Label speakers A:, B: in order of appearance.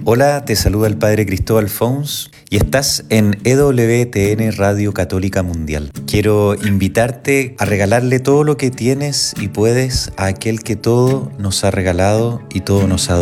A: Hola, te saluda el Padre Cristóbal Fons y estás en EWTN Radio Católica Mundial. Quiero invitarte a regalarle todo lo que tienes y puedes a aquel que todo nos ha regalado y todo nos ha dado.